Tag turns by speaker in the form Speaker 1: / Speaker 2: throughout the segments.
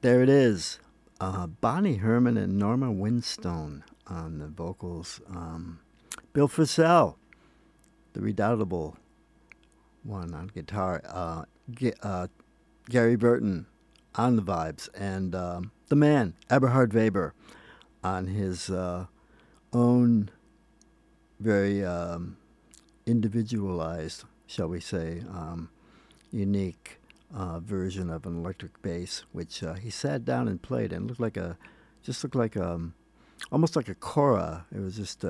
Speaker 1: There it is. Bonnie Herman and Norma Winstone on the vocals. Bill Frisell, the redoubtable one on guitar. Gary Burton on the vibes. And the man, Eberhard Weber, on his own very individualized, shall we say, unique version of an electric bass, which he sat down and played, and looked like almost like a kora. It was just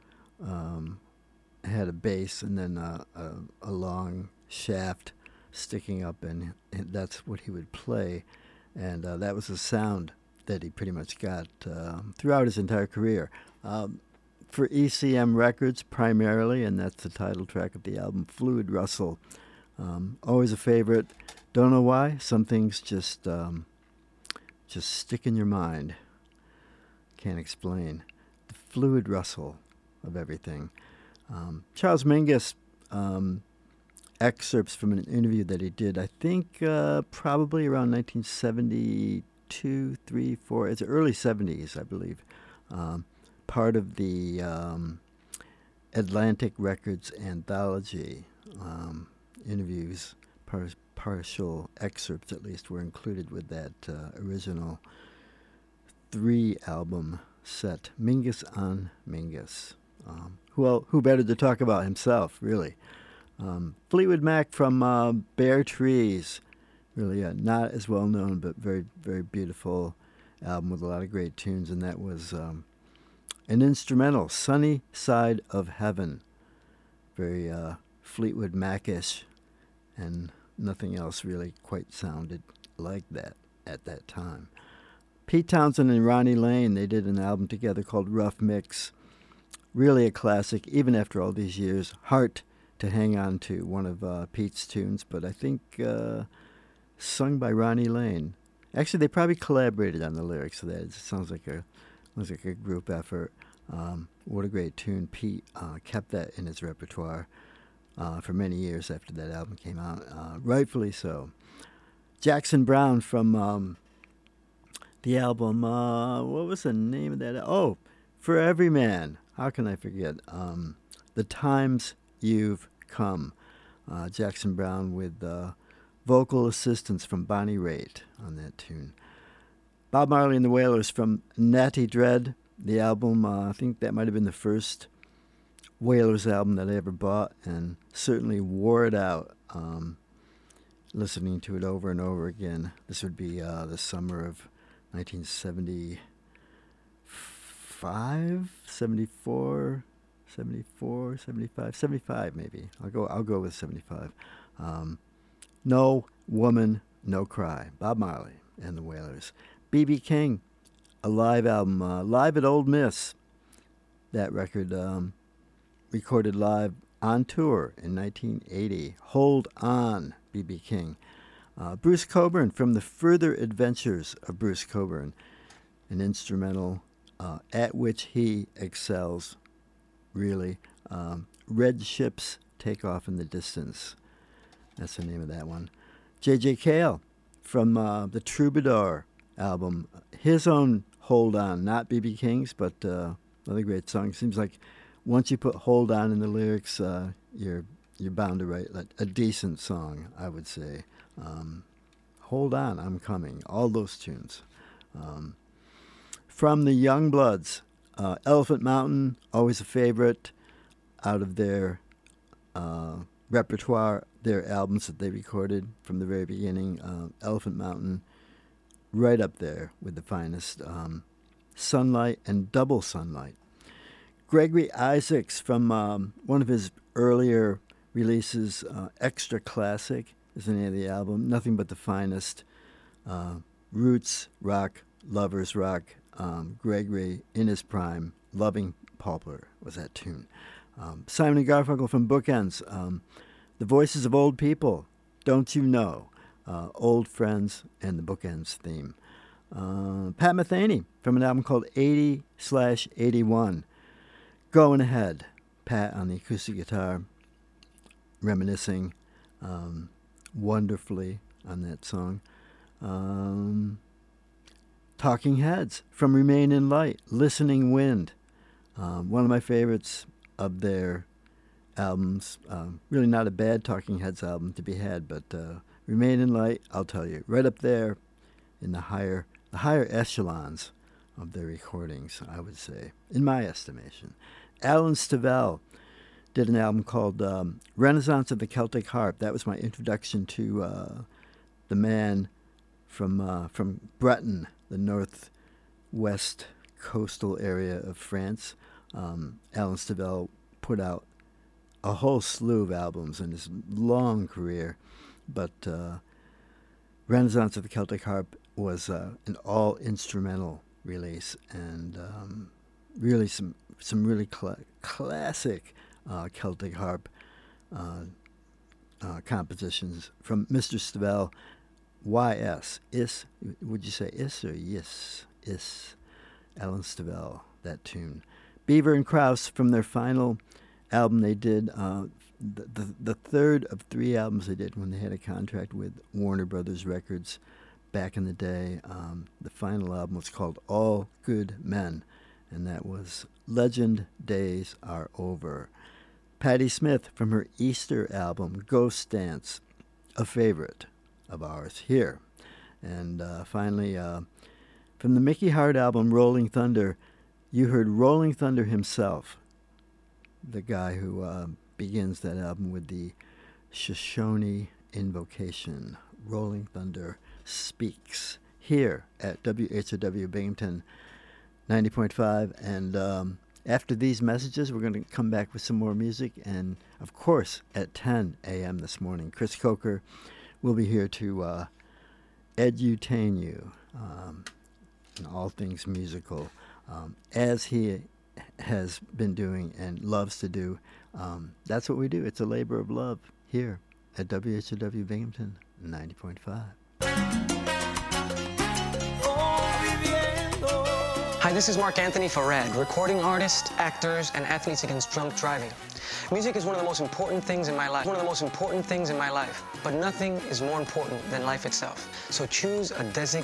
Speaker 1: had a bass and then a long shaft sticking up, and that's what he would play, and that was the sound that he pretty much got throughout his entire career. For ECM Records primarily, and that's the title track of the album, Fluid Rustle. Always a favorite. Don't know why. Some things just stick in your mind. Can't explain. The fluid rustle of everything. Charles Mingus, excerpts from an interview that he did, I think probably around 1972, 3, 4. It's early 70s, I believe. Part of the Atlantic Records anthology. Interviews, partial excerpts at least, were included with that original 3-album set, Mingus on Mingus. Who better to talk about himself, really? Fleetwood Mac from Bare Trees, really not as well known, but very, very beautiful album with a lot of great tunes, and that was an instrumental, Sunny Side of Heaven. Very Fleetwood Mac-ish, and nothing else really quite sounded like that at that time. Pete Townsend and Ronnie Lane, they did an album together called Rough Mix. Really a classic, even after all these years. Hard to hang on to, one of Pete's tunes, but I think sung by Ronnie Lane. Actually, they probably collaborated on the lyrics of that. It sounds like a group effort. What a great tune. Pete kept that in his repertoire for many years after that album came out, rightfully so. Jackson Browne from the album, what was the name of that? Oh, For Every Man. How can I forget? The Times You've Come. Jackson Browne with vocal assistance from Bonnie Raitt on that tune. Bob Marley and the Wailers from Natty Dread. The album, I think that might have been the first Wailers album that I ever bought, and certainly wore it out listening to it over and over again. This would be the summer of 1975, 74, 74, 75, 75 maybe. I'll go with 75. No Woman, No Cry. Bob Marley and the Wailers. B.B. King, a live album, Live at Ole Miss. That record recorded live on tour in 1980. Hold On, B.B. King. Bruce Cockburn from The Further Adventures of Bruce Cockburn, an instrumental at which he excels, really. Red Ships Take Off in the Distance. That's the name of that one. J.J. Cale from the Troubadour album. His own Hold On, not B.B. King's, but another great song. Seems like once you put Hold On in the lyrics, you're bound to write a decent song, I would say. Hold On, I'm Coming. All those tunes. From the Youngbloods, Elephant Mountain, always a favorite out of their repertoire, their albums that they recorded from the very beginning. Elephant Mountain, right up there with the finest. Sunlight and Double Sunlight. Gregory Isaacs from one of his earlier releases, Extra Classic is the name of the album. Nothing but the finest. Roots rock, lovers rock. Gregory in his prime, Loving Pauper was that tune. Simon and Garfunkel from Bookends. The Voices of Old People, Don't You Know? Old Friends and the Bookends theme. Pat Metheny from an album called 80/81. Going Ahead. Pat on the acoustic guitar, reminiscing wonderfully on that song. Talking Heads from Remain in Light, Listening Wind. One of my favorites of their albums. Really not a bad Talking Heads album to be had, but Remain in Light, I'll tell you, right up there in the higher echelons of their recordings, I would say, in my estimation. Alan Stivell did an album called Renaissance of the Celtic Harp. That was my introduction to the man from Breton, the northwest coastal area of France. Alan Stivell put out a whole slew of albums in his long career, but Renaissance of the Celtic Harp was an all-instrumental release, and really some really classic Celtic harp compositions from Mr. Stivell. Y.S. Is, would you say is or yes? Is. Alan Stivell, that tune. Beaver and Krause from their final album they did, the third of 3 albums they did when they had a contract with Warner Brothers Records back in the day. The final album was called All Good Men, and that was Legend Days Are Over. Patti Smith from her Easter album, Ghost Dance, a favorite of ours here. And finally, from the Mickey Hart album, Rolling Thunder, you heard Rolling Thunder himself, the guy who begins that album with the Shoshone invocation. Rolling Thunder speaks here at WHOW Binghamton 90.5. And after these messages, we're going to come back with some more music. And, of course, at 10 a.m. this morning, Chris Coker will be here to edutain you in all things musical, as he has been doing and loves to do. That's what we do. It's a labor of love here at WHOW Binghamton 90.5.
Speaker 2: Hi, this is Mark Anthony Farad, recording artist, actors, and athletes against drunk driving. Music is one of the most important things in my life. But nothing is more important than life itself. So choose a designated